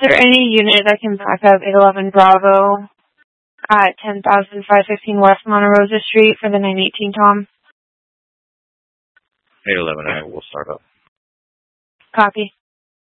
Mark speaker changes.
Speaker 1: there any unit that can back up 811 Bravo at 10,515 West Monte Rosa Street for the 918 Tom?
Speaker 2: 811, I will start up.
Speaker 1: Copy.